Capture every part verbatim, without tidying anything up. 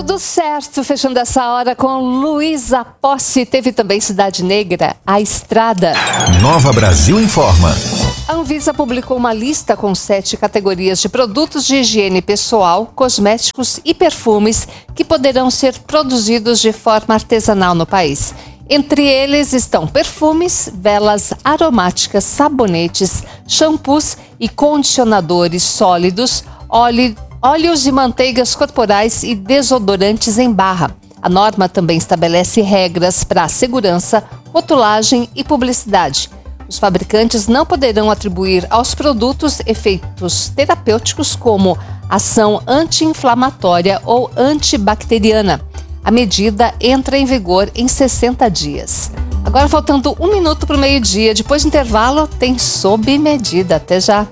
Tudo certo, fechando essa hora com Luísa Posse. Teve também Cidade Negra, A Estrada. Nova Brasil Informa. A Anvisa publicou uma lista com sete categorias de produtos de higiene pessoal, cosméticos e perfumes que poderão ser produzidos de forma artesanal no país. Entre eles estão perfumes, velas aromáticas, sabonetes, shampoos e condicionadores sólidos, óleo Óleos e manteigas corporais e desodorantes em barra. A norma também estabelece regras para a segurança, rotulagem e publicidade. Os fabricantes não poderão atribuir aos produtos efeitos terapêuticos como ação anti-inflamatória ou antibacteriana. A medida entra em vigor em sessenta dias. Agora, faltando um minuto para o meio-dia. Depois do intervalo, tem Sob Medida. Até já.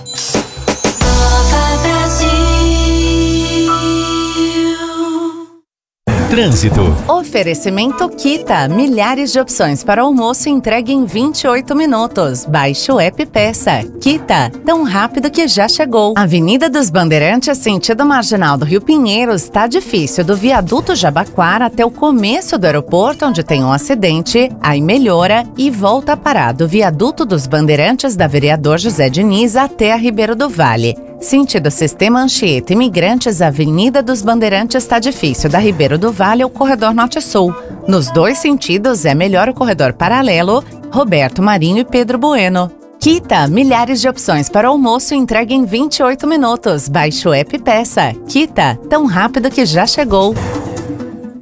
Trânsito. Oferecimento Kita. Milhares de opções para almoço entregue em vinte e oito minutos. Baixe o app e peça. Kita, tão rápido que já chegou. Avenida dos Bandeirantes, sentido marginal do Rio Pinheiros, está difícil. Do viaduto Jabaquara até o começo do aeroporto, onde tem um acidente, aí melhora e volta a parar. Do viaduto dos Bandeirantes da Vereador José Diniz até a Ribeiro do Vale. Sentido Sistema Anchieta Imigrantes, Avenida dos Bandeirantes está difícil. Da Ribeiro do Vale ao Corredor Norte-Sul. Nos dois sentidos é melhor o Corredor Paralelo, Roberto Marinho e Pedro Bueno. Kita, milhares de opções para almoço entregue em vinte e oito minutos. Baixe o app e peça. Kita, tão rápido que já chegou.